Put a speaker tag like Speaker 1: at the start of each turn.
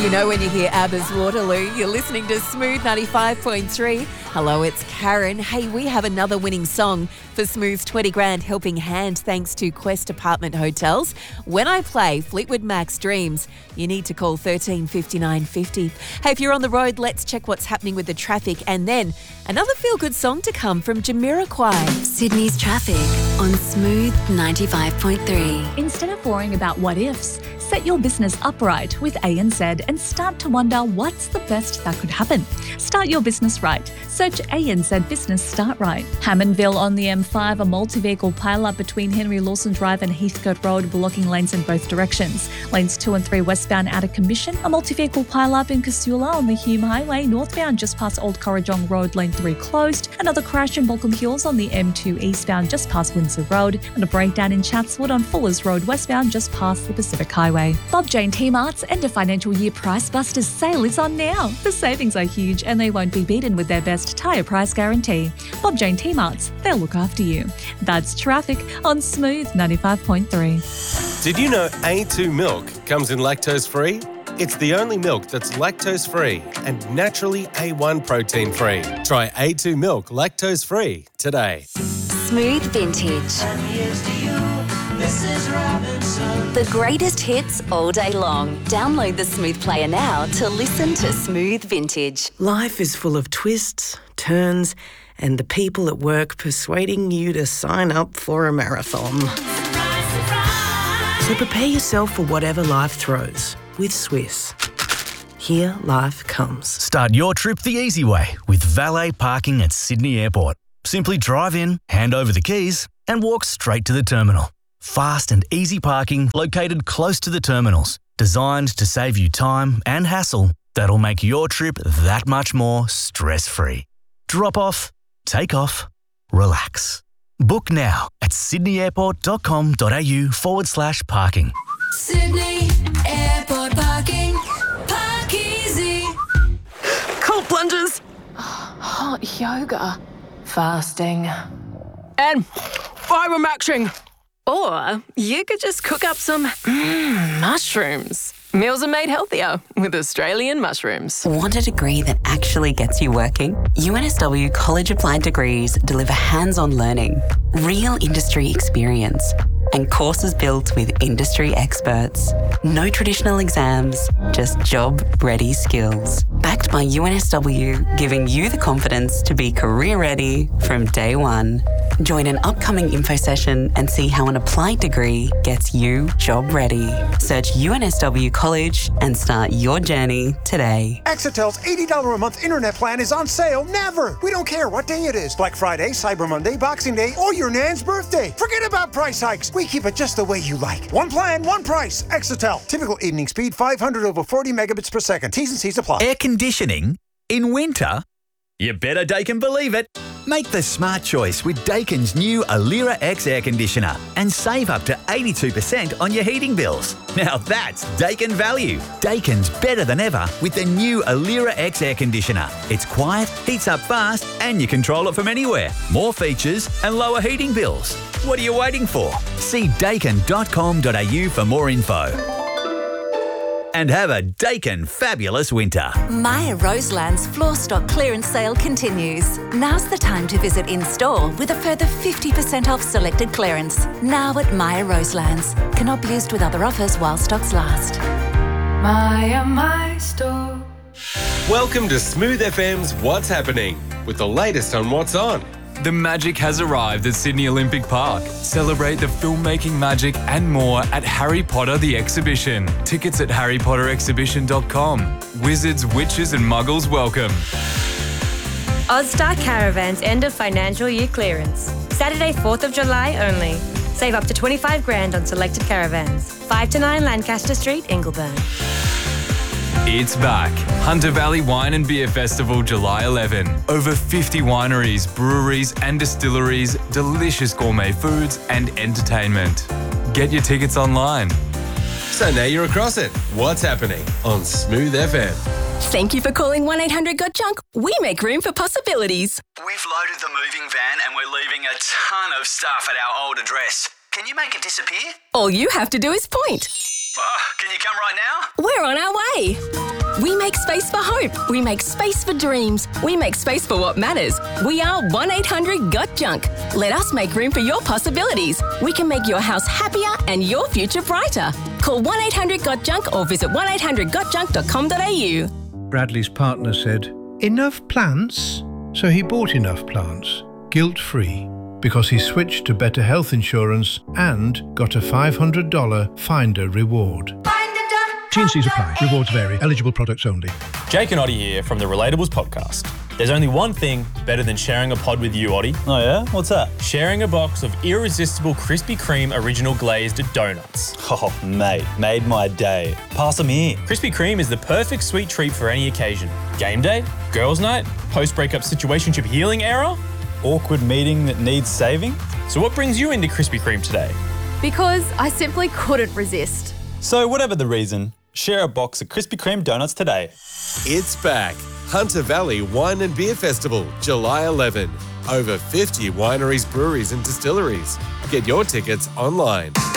Speaker 1: You know when you hear ABBA's Waterloo, you're listening to Smooth 95.3. Hello, it's Karen. Hey, we have another winning song for Smooth's 20 grand helping hand thanks to Quest Apartment Hotels. When I play Fleetwood Mac's Dreams, you need to call 13 59 50. Hey, if you're on the road, let's check what's happening with the traffic. And then another feel-good song to come from Jamiroquai.
Speaker 2: Sydney's traffic on Smooth 95.3.
Speaker 3: Instead of worrying about what-ifs, set your business upright with ANZ and start to wonder what's the best that could happen. Start your business right. Search ANZ Business Start Right. Hammondville on the M5, a multi-vehicle pile-up between Henry Lawson Drive and Heathcote Road, blocking lanes in both directions. Lanes 2 and 3 westbound out of commission. A multi-vehicle pile-up in Casula on the Hume Highway, northbound just past Old Corrajong Road, lane 3 closed. Another crash in Balcombe Hills on the M2 eastbound just past Windsor Road. And a breakdown in Chatswood on Fuller's Road westbound just past the Pacific Highway. Bob Jane T-Mart's end of financial year Price Busters sale is on now. The savings are huge and they won't be beaten with their best tyre price guarantee. Bob Jane T-Mart's, they'll look after you. That's traffic on Smooth 95.3.
Speaker 4: Did you know A2 milk comes in lactose-free? It's the only milk that's lactose-free and naturally A1 protein-free. Try A2 milk lactose-free today.
Speaker 2: Smooth Vintage. The greatest hits all day long. Download the Smooth player now to listen to Smooth Vintage.
Speaker 5: Life is full of twists, turns, and the people at work persuading you to sign up for a marathon. So prepare yourself for whatever life throws with Swiss. Here life comes.
Speaker 6: Start your trip the easy way with valet parking at Sydney Airport. Simply drive in, hand over the keys, and walk straight to the terminal. Fast and easy parking located close to the terminals, designed to save you time and hassle that'll make your trip that much more stress-free. Drop off, take off, relax. Book now at sydneyairport.com.au/parking.
Speaker 7: Sydney Airport parking. Park easy.
Speaker 8: Cold plunges. Hot yoga. Fasting. And fibre-maxing. Or you could just cook up some mushrooms. Meals are made healthier with Australian mushrooms.
Speaker 2: Want a degree that actually gets you working? UNSW College Applied Degrees deliver hands-on learning, real industry experience, and courses built with industry experts. No traditional exams, just job-ready skills. Backed by UNSW, giving you the confidence to be career-ready from day one. Join an upcoming info session and see how an applied degree gets you job-ready. Search UNSW College and start your journey today.
Speaker 9: Exitel's $80 a month internet plan is on sale never. We don't care what day it is. Black Friday, Cyber Monday, Boxing Day, or your nan's birthday. Forget about price hikes. We keep it just the way you like. One plan, one price. Exitel. Typical evening speed 500 over 40 megabits per second. T's and C's apply.
Speaker 10: Air conditioning in winter? You better Daikin believe it. Make the smart choice with Daikin's new Alira X air conditioner and save up to 82% on your heating bills. Now that's Daikin value. Daikin's better than ever with the new Alira X air conditioner. It's quiet, heats up fast, and you control it from anywhere. More features and lower heating bills. What are you waiting for? See daikin.com.au for more info. And have a Daikin fabulous winter.
Speaker 2: Maya Roseland's floor stock clearance sale continues. Now's the time to visit in-store with a further 50% off selected clearance. Now at Maya Roselands. Cannot be used with other offers while stocks last.
Speaker 7: Maya, my store.
Speaker 4: Welcome to Smooth FM's What's Happening, with the latest on what's on.
Speaker 11: The magic has arrived at Sydney Olympic Park. Celebrate the filmmaking magic and more at Harry Potter the Exhibition. Tickets at harrypotterexhibition.com. Wizards, witches and muggles welcome.
Speaker 12: Ozstar Caravans end of financial year clearance. Saturday 4th of July only. Save up to 25 grand on selected caravans. 5 to 9 Lancaster Street, Ingleburn.
Speaker 11: It's back. Hunter Valley Wine and Beer Festival, July 11. Over 50 wineries, breweries and distilleries, delicious gourmet foods and entertainment. Get your tickets online.
Speaker 4: So now you're across it. What's happening on Smooth FM?
Speaker 13: Thank you for calling 1-800-GOT-JUNK. We make room for possibilities.
Speaker 14: We've loaded the moving van and we're leaving a ton of stuff at our old address. Can you make it disappear?
Speaker 13: All you have to do is point.
Speaker 14: Oh, can you come right now?
Speaker 13: We're on our way. space for hope. We make space for dreams. We make space for what matters. We are 1-800-GOT-JUNK. Let us make room for your possibilities. We can make your house happier and your future brighter. Call 1-800-GOT-JUNK or visit 1800gotjunk.com.au.
Speaker 15: Bradley's partner said, "Enough plants?" So he bought enough plants, guilt-free, because he switched to better health insurance and got a $500 Finder reward.
Speaker 16: T&Cs apply. Rewards vary. Eligible products only.
Speaker 17: Jake and Oddie here from the Relatables podcast. There's only one thing better than sharing a pod with you, Oddie.
Speaker 18: Oh yeah? What's that?
Speaker 17: Sharing a box of irresistible Krispy Kreme original glazed donuts.
Speaker 18: Oh, mate, made my day. Pass them here.
Speaker 17: Krispy Kreme is the perfect sweet treat for any occasion. Game day, girls' night, post-breakup situationship healing era,
Speaker 18: awkward meeting that needs saving.
Speaker 17: So what brings you into Krispy Kreme today?
Speaker 19: Because I simply couldn't resist.
Speaker 18: So whatever the reason, share a box of Krispy Kreme donuts today.
Speaker 4: It's back. Hunter Valley Wine and Beer Festival, July 11. Over 50 wineries, breweries and distilleries. Get your tickets online.